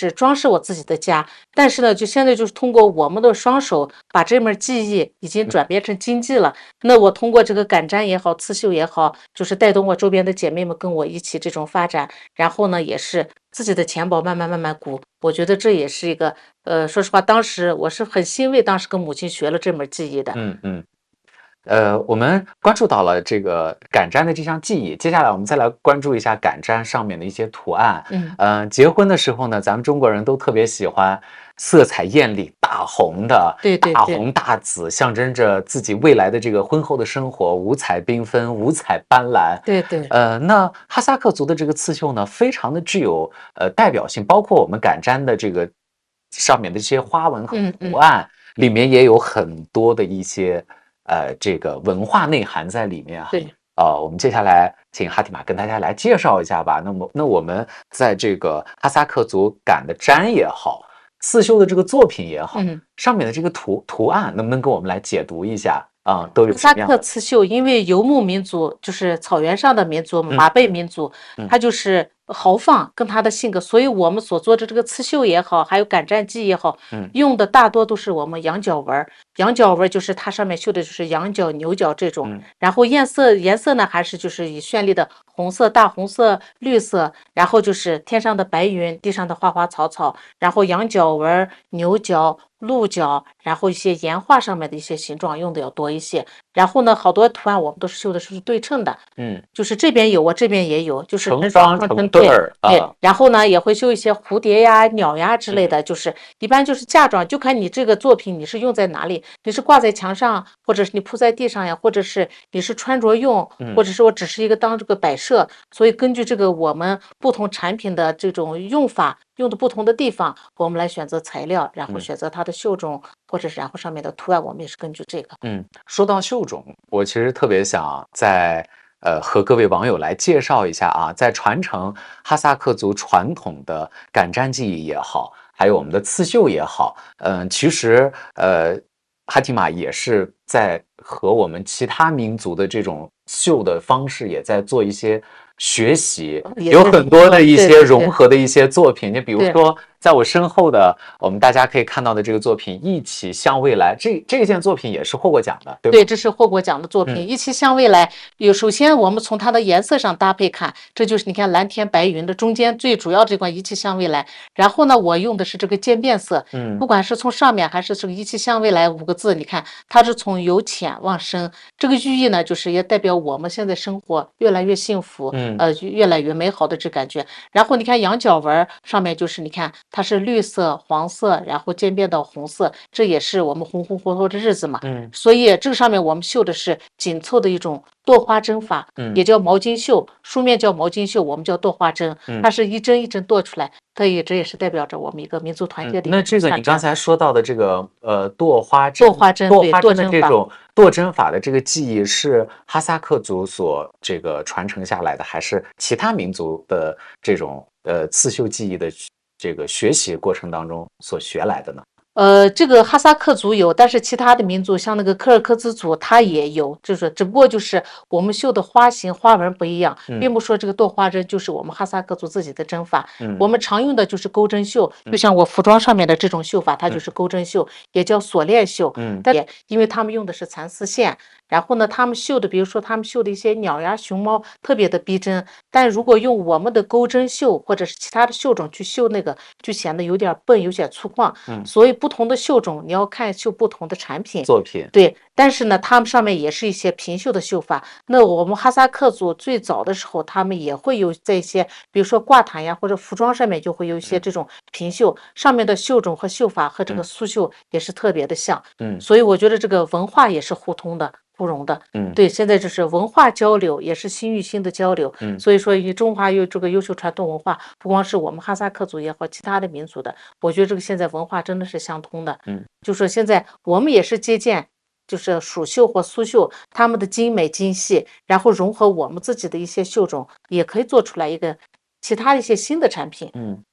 就是装饰我自己的家。但是呢，就现在就是通过我们的双手把这门技艺已经转变成经济了。那我通过这个赶毡也好，刺绣也好，就是带动我周边的姐妹们跟我一起这种发展，然后呢，也是自己的钱包慢慢鼓。我觉得这也是一个，说实话，当时我是很欣慰，当时跟母亲学了这门技艺的。 我们关注到了这个赶毡的这项技艺，接下来我们再来关注一下赶毡上面的一些图案。结婚的时候呢，咱们中国人都特别喜欢色彩艳丽、大红的， 对对对， 大红大紫，象征着自己未来的这个婚后的生活，五彩缤纷、五彩斑斓。 对对， 那哈萨克族的这个刺绣呢，非常的具有代表性，包括我们赶毡的这个上面的这些花纹和图案，里面也有很多的一些。这个文化内涵在里面啊。 对， 我们接下来请哈提玛跟大家来介绍一下吧。那我们在这个哈萨克族赶的毡也好，刺绣的这个作品也好，上面的这个图案，能不能跟我们来解读一下啊？都有哈萨克什么样的？ 刺绣，因为游牧民族就是草原上的民族，马背民族，他就是豪放，跟他的性格，所以我们所做的这个刺绣也好，还有赶毡机也好，用的大多都是我们羊角纹。羊角纹就是它上面绣的就是羊角、牛角这种，然后颜色呢还是就是以绚丽的红色、大红色、绿色，然后就是天上的白云，地上的花花草草，然后羊角纹、牛角、鹿角，然后一些岩画上面的一些形状用的要多一些。然后呢，好多图案我们都是绣的是对称的，就是这边有，我这边也有，就是成双成对儿对， 啊。 然后呢也会绣一些蝴蝶呀、鸟呀之类的，就是一般就是嫁妆，就看你这个作品你是用在哪里，你是挂在墙上，或者是你铺在地上呀，或者是你是穿着用，或者是我只是一个当这个摆设。所以根据这个我们不同产品的这种用法。用的不同的地方，我们来选择材料，然后选择它的绣种，或者是然后上面的图案，我们也是根据这个。 说到绣种，我其实特别想在和各位网友来介绍一下啊，在传承哈萨克族传统的赶毡技艺也好，还有我们的刺绣也好，其实哈提玛也是在和我们其他民族的这种绣的方式也在做一些学习，有很多的一些融合的一些作品。你比如说，在我身后的我们大家可以看到的这个作品《一起向未来》，这件作品也是获过奖的，对吧？ 对，这是获过奖的作品。一起向未来首先我们从它的颜色上搭配看，这就是你看蓝天白云的中间最主要这块一起向未来。然后呢，我用的是这个渐变色，不管是从上面还是这个一起向未来五个字，你看它是从由浅往深，这个寓意呢，就是也代表我们现在生活越来越幸福，越来越美好的这感觉。然后你看羊角纹上面就是你看它是绿色、黄色，然后渐变到红色，这也是我们红红火火的日子嘛。所以这个上面我们绣的是紧凑的一种剁花针法，也叫毛巾绣，书面叫毛巾绣，我们叫剁花针，它是一针一针剁出来，这也是代表着我们一个民族团结的。 那这个你刚才说到的这个剁花针的这种剁针法的这个技艺是哈萨克族所这个传承下来的，还是其他民族的这种刺绣技艺的这个学习过程当中所学来的呢？ 这个哈萨克族有，但是其他的民族像那个柯尔克孜族，它也有，就是只不过就是我们绣的花型花纹不一样，并不说这个剁花针就是我们哈萨克族自己的针法。我们常用的就是钩针绣，就像我服装上面的这种绣法，它就是钩针绣，也叫锁链绣。但也因为他们用的是蚕丝线，然后呢，他们绣的，比如说他们绣的一些鸟呀、熊猫，特别的逼真。但如果用我们的钩针绣或者是其他的绣种去绣那个，就显得有点笨，有点粗犷。所以不同的绣种，你要看绣不同的产品作品。 对，但是呢，他们上面也是一些平绣的绣法。那我们哈萨克族最早的时候，他们也会有这些，比如说挂毯呀或者服装上面就会有一些这种平绣，上面的绣种和绣法和这个苏绣也是特别的像。所以我觉得这个文化也是互通的。不容的，对，现在就是文化交流，也是心与心的交流，所以说，中华有这个优秀传统文化，不光是我们哈萨克族也好，其他的民族的，我觉得这个现在文化真的是相通的，就说现在我们也是借鉴，就是蜀绣或苏绣他们的精美精细，然后融合我们自己的一些绣种，也可以做出来一个其他一些新的产品，